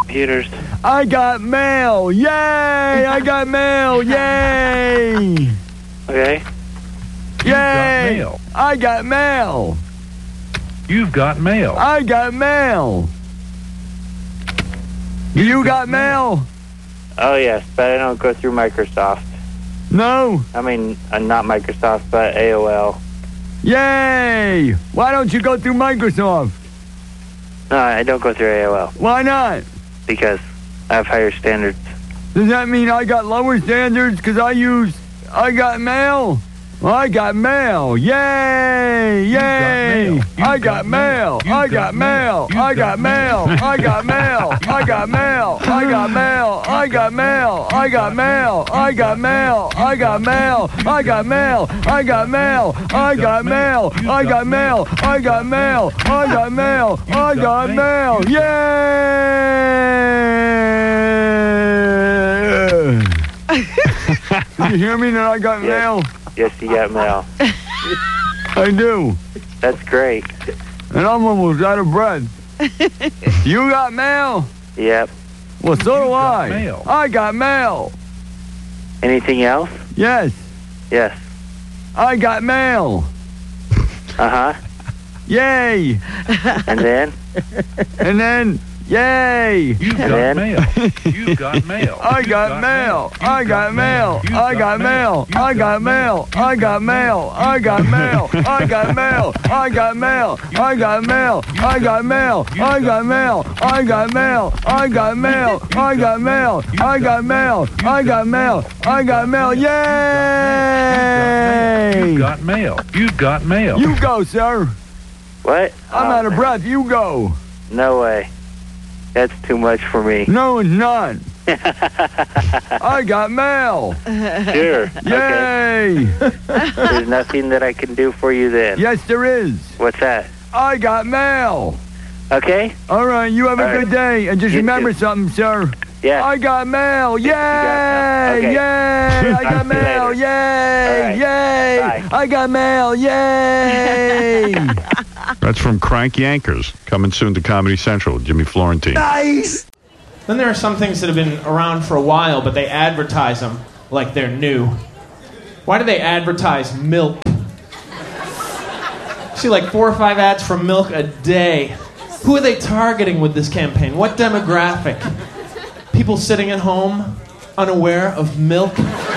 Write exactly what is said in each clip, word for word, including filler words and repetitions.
computers. I got mail. Yay! I got mail. Yay! Okay. Yay! mail. I got mail. You've got mail. I got mail. You got mail? Oh, yes, but I don't go through Microsoft. No. I mean, uh, not Microsoft, but A O L. Yay! Why don't you go through Microsoft? No, I don't go through A O L. Why not? Because I have higher standards. Does that mean I got lower standards because I use... I got mail? I got mail. Yay! Yay! I got mail. I got mail. I got mail. I got mail. I got mail. I got mail. I got mail. I got mail. I got mail. I got mail. I got mail. I got mail. I got mail. I got mail. I got mail. I got mail. I got mail. Yay! Did you hear me that I got mail? Yes, you got mail. I do. That's great. And I'm almost out of breath. You got mail? Yep. Well, so do I. Mail. I got mail. Anything else? Yes. Yes. I got mail. Uh-huh. Yay. And then? And then, yay. You've got then? mail. You've got mail. I got mail. I got mail. I got mail. I got mail. I got mail. I got mail. I got mail. I got mail. I got mail. I got mail. I got mail. I got mail. I got mail. I got mail. I got mail. I got mail. I got mail. Yay! You've got mail. You've got mail. You go, sir. What? I'm Oh, out of breath. You go. No way. That's too much for me. No, it's not. I got mail. Sure. Okay. Yay! There's nothing that I can do for you then. Yes, there is. What's that? I got mail. Okay? All right, you have a All good right. day. And just You remember too. something, sir. Yeah. I got mail. Yay! got mail. Okay. Yay! I Talk got to you mail. later. Yay! All right. Yay! Bye. I got mail. Yay! That's from Crank Yankers, coming soon to Comedy Central. Jimmy Florentine. Nice! Then there are some things that have been around for a while, but they advertise them like they're new. Why do they advertise milk? See like four or five ads for milk a day. Who are they targeting with this campaign? What demographic? People sitting at home, unaware of milk?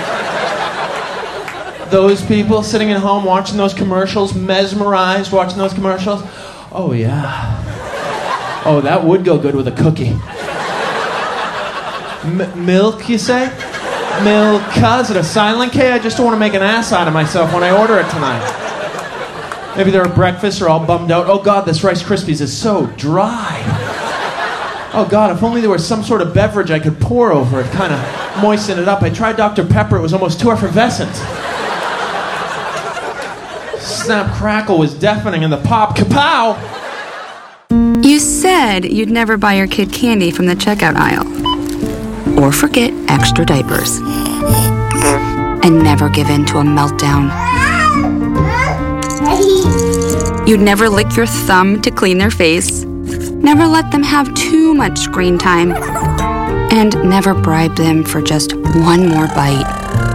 Those people sitting at home watching those commercials, mesmerized watching those commercials? Oh, yeah. Oh, that would go good with a cookie. M- milk, you say? Milka? Is it a silent K? I just don't want to make an ass out of myself when I order it tonight. Maybe they're at breakfast or all bummed out. Oh, God, this Rice Krispies is so dry. Oh, God, if only there was some sort of beverage I could pour over it, kind of moisten it up. I tried Doctor Pepper. It was almost too effervescent. Snap Crackle was deafening, and the pop, kapow! You said you'd never buy your kid candy from the checkout aisle. Or forget extra diapers. And never give in to a meltdown. You'd never lick your thumb to clean their face. Never let them have too much screen time. And never bribe them for just one more bite.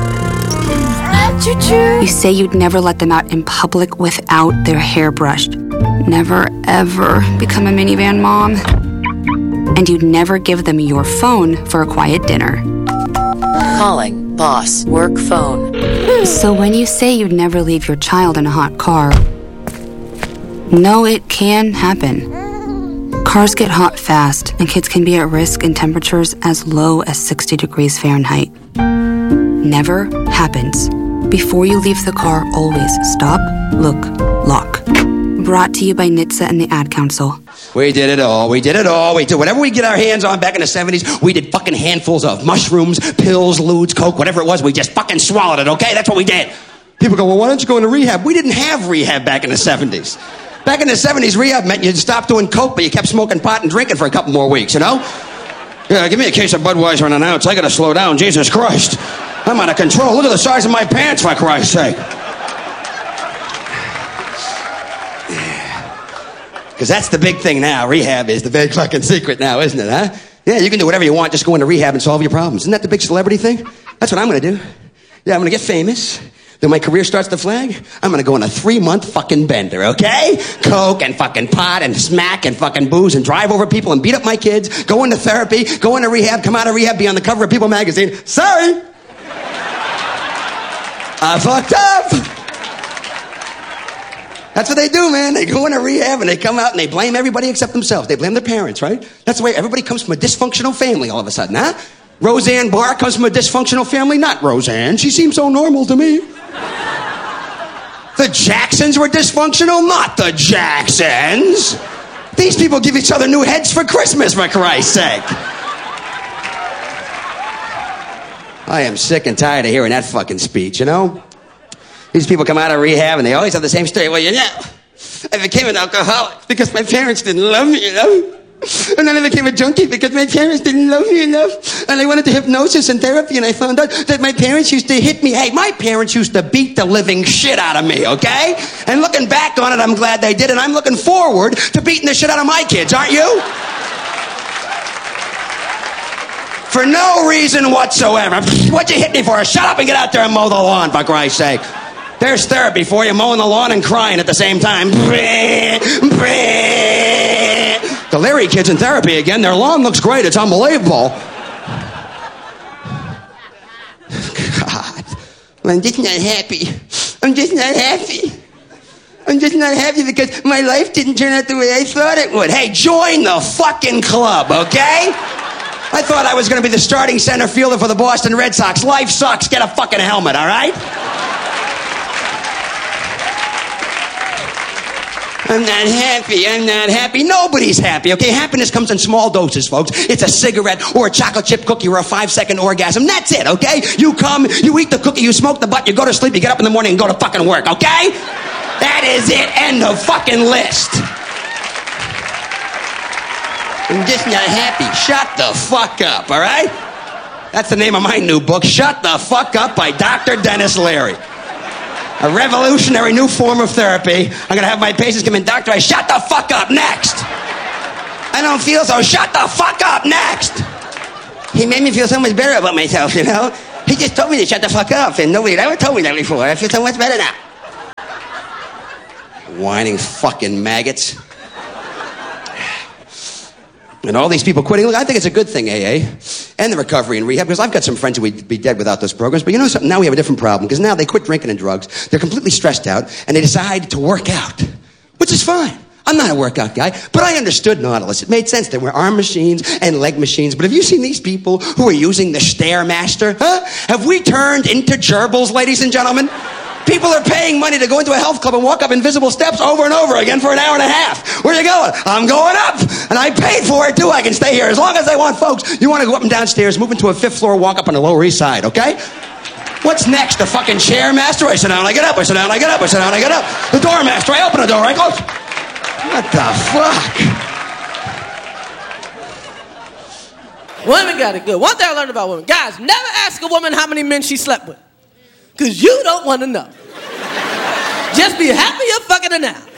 You say you'd never let them out in public without their hair brushed. Never, ever become a minivan mom. And you'd never give them your phone for a quiet dinner. Calling boss work phone. So when you say you'd never leave your child in a hot car, no, it can happen. Cars get hot fast, and kids can be at risk in temperatures as low as sixty degrees Fahrenheit. Never happens. Before you leave the car, always stop, look, lock. Brought to you by N H T S A and the Ad Council. We did it all. We did it all. We did whatever we get our hands on back in the seventies. We did fucking handfuls of mushrooms, pills, ludes, coke, whatever it was. We just fucking swallowed it, okay? That's what we did. People go, well, why don't you go into rehab? We didn't have rehab back in the seventies. Back in the seventies, rehab meant you'd stop doing coke, but you kept smoking pot and drinking for a couple more weeks, you know? Yeah, give me a case of Budweiser and an ounce. I gotta slow down. Jesus Christ. I'm out of control. Look at the size of my pants, for Christ's sake. Because that's the big thing now. Rehab is the big fucking secret now, isn't it, huh? Yeah, you can do whatever you want. Just go into rehab and solve your problems. Isn't that the big celebrity thing? That's what I'm going to do. Yeah, I'm going to get famous. Then my career starts to flag. I'm going to go on a three-month fucking bender, okay? Coke and fucking pot and smack and fucking booze and drive over people and beat up my kids, go into therapy, go into rehab, come out of rehab, be on the cover of People magazine. Sorry. I fucked up. That's what they do, man. They go into rehab and they come out and they blame everybody except themselves. They blame their parents, right? That's the way everybody comes from a dysfunctional family all of a sudden, huh? Roseanne Barr comes from a dysfunctional family? Not Roseanne. She seems so normal to me. The Jacksons were dysfunctional? Not the Jacksons. These people give each other new heads for Christmas, for Christ's sake. I am sick and tired of hearing that fucking speech, you know? These people come out of rehab and they always have the same story. Well, you know, I became an alcoholic because my parents didn't love me enough. And then I became a junkie because my parents didn't love me enough. And I went into hypnosis and therapy and I found out that my parents used to hit me. Hey, my parents used to beat the living shit out of me, okay? And looking back on it, I'm glad they did. And I'm looking forward to beating the shit out of my kids, aren't you? For no reason whatsoever. What'd you hit me for? Shut up and get out there and mow the lawn, for Christ's sake. There's therapy for you, mowing the lawn and crying at the same time. The Larry kids in therapy again. Their lawn looks great. It's unbelievable. God. I'm just not happy. I'm just not happy. I'm just not happy because my life didn't turn out the way I thought it would. Hey, join the fucking club, okay? I thought I was going to be the starting center fielder for the Boston Red Sox. Life sucks. Get a fucking helmet, all right? I'm not happy. I'm not happy. Nobody's happy, okay? Happiness comes in small doses, folks. It's a cigarette or a chocolate chip cookie or a five-second orgasm. That's it, okay? You come, you eat the cookie, you smoke the butt, you go to sleep, you get up in the morning and go to fucking work, okay? That is it. End of fucking list. I'm just not happy. Shut the fuck up, all right? That's the name of my new book, Shut the Fuck Up by Doctor Dennis Leary. A revolutionary new form of therapy. I'm going to have my patients come in, doctor, I shut the fuck up, next. I don't feel so, shut the fuck up, next. He made me feel so much better about myself, you know? He just told me to shut the fuck up, and nobody had ever told me that before. I feel so much better now. Whining fucking maggots. And all these people quitting. Look, I think it's a good thing, A A, and the recovery and rehab, because I've got some friends who would be dead without those programs. But you know something? Now we have a different problem, because now they quit drinking and drugs. They're completely stressed out, and they decide to work out, which is fine. I'm not a workout guy, but I understood Nautilus. It made sense. There were arm machines and leg machines. But have you seen these people who are using the Stairmaster? Huh? Have we turned into gerbils, ladies and gentlemen? People are paying money to go into a health club and walk up invisible steps over and over again for an hour and a half. Where are you going? I'm going up. And I paid for it, too. I can stay here as long as I want, folks. You want to go up and downstairs, move into a fifth floor, walk up on the Lower East Side, okay? What's next? The fucking Chairmaster? I sit down, I get up. I sit down, I get up. I sit down, I get up. The Doormaster. I open the door, I close. What the fuck? Women got it good. One thing I learned about women. Guys, never ask a woman how many men she slept with. Because you don't want to know. Just be happy you're fucking her now.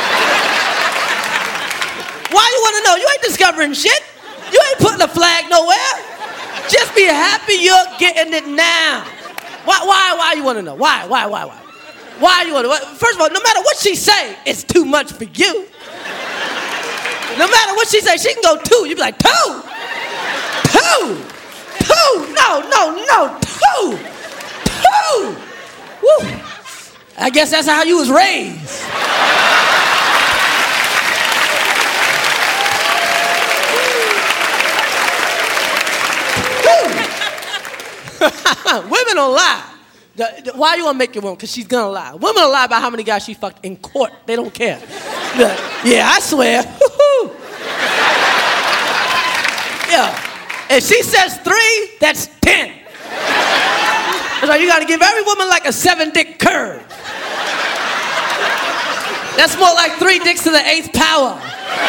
Why you want to know? You ain't discovering shit. You ain't putting a flag nowhere. Just be happy you're getting it now. Why, why, why you want to know? Why, why, why, why? Why you want to know? First of all, no matter what she say, it's too much for you. No matter what she say, she can go two. You be like, two? Two? Two? No, no, no, two. Two. Woo. I guess that's how you was raised. Women don't lie. The, the, why you want to make your woman? Because she's going to lie. Women will lie about how many guys she fucked in court. They don't care. Like, yeah, I swear. Yeah. If she says three, that's ten. So you got to give every woman like a seven-dick curve. That's more like three dicks to the eighth power.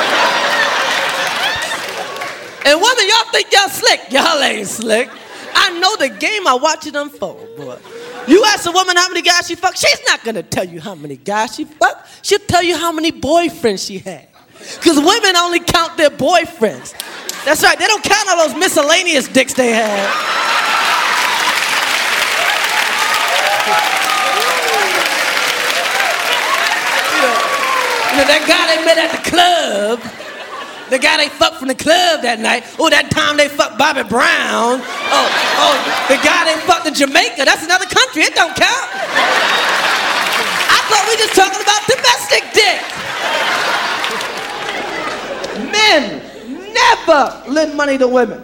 And women, y'all think y'all slick. Y'all ain't slick. I know the game. I watch it unfold, boy. You ask a woman how many guys she fucked, she's not going to tell you how many guys she fucked. She'll tell you how many boyfriends she had. Because women only count their boyfriends. That's right. They don't count all those miscellaneous dicks they had. You know, you know, that guy they met at the club, the guy they fucked from the club that night. Oh, that time they fucked Bobby Brown. Oh, oh, the guy they fucked in Jamaica. That's another country. It don't count. I thought we just talking about domestic dick. Men never lend money to women.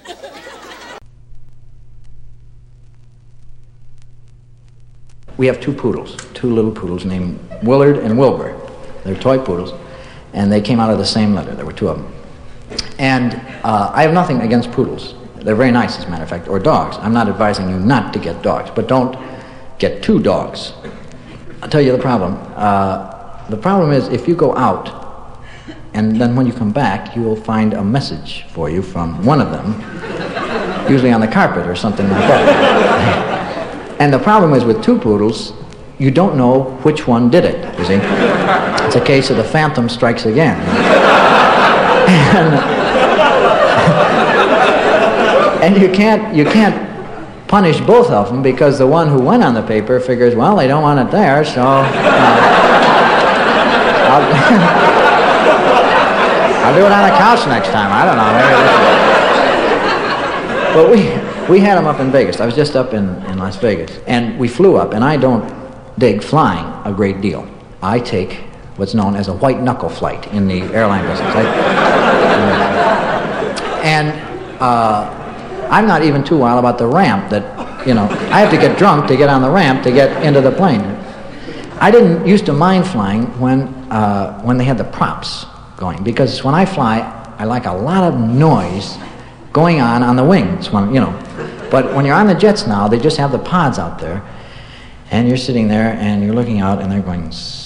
We have two poodles, two little poodles named Willard and Wilbur. They're toy poodles, and they came out of the same litter. There were two of them. And uh, I have nothing against poodles. They're very nice, as a matter of fact, or dogs. I'm not advising you not to get dogs, but don't get two dogs. I'll tell you the problem. Uh, the problem is if you go out, and then when you come back, you will find a message for you from one of them, usually on the carpet or something like that. And the problem is with two poodles, you don't know which one did it, you see. It's a case of the phantom strikes again. And, and you can't, you can't punish both of them because the one who went on the paper figures, well, they don't want it there, so uh, I'll, I'll do it on the couch next time. I don't know. Maybe. But we we had them up in Vegas. I was just up in, in Las Vegas, and we flew up, and I don't dig flying a great deal. I take what's known as a white knuckle flight in the airline business. I, and uh, I'm not even too wild about the ramp that, you know, I have to get drunk to get on the ramp to get into the plane. I didn't used to mind flying when, uh, when they had the props going, because when I fly, I like a lot of noise going on on the wings, when, you know. But when you're on the jets now, they just have the pods out there, and you're sitting there and you're looking out and they're going,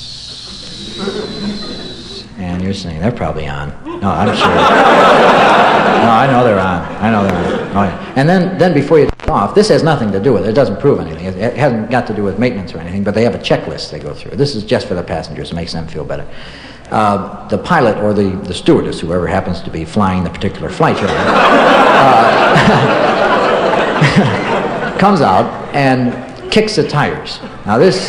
and you're saying, they're probably on. No, I'm sure. No, I know they're on. I know they're on. Oh, yeah. And then, then before you take off, this has nothing to do with it. It doesn't prove anything. It, it hasn't got to do with maintenance or anything, but they have a checklist they go through. This is just for the passengers. It makes them feel better. Uh, the pilot or the, the stewardess, whoever happens to be flying the particular flight you're on, uh, comes out and kicks the tires. Now this...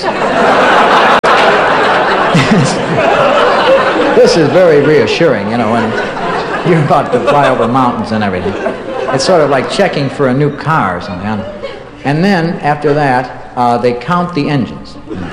This is very reassuring, you know, when you're about to fly over mountains and everything. It's sort of like checking for a new car or something. And then, after that, uh, they count the engines.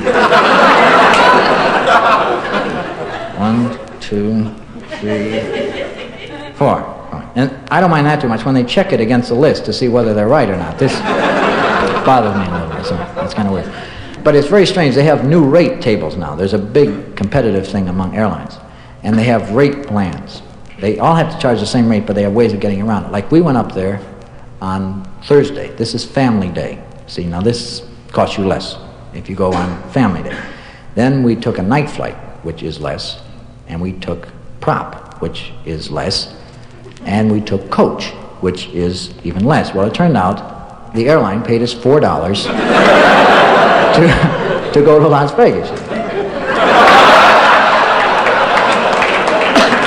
One, two, three, four. And I don't mind that too much when they check it against the list to see whether they're right or not. This bothers me a little bit, so that's kind of weird. But it's very strange. They have new rate tables now. There's a big competitive thing among airlines. And they have rate plans. They all have to charge the same rate, but they have ways of getting around it. Like we went up there on Thursday. This is Family Day. See, now this costs you less if you go on Family Day. Then we took a night flight, which is less. And we took prop, which is less. And we took coach, which is even less. Well, it turned out the airline paid us four dollars to, to go to Las Vegas.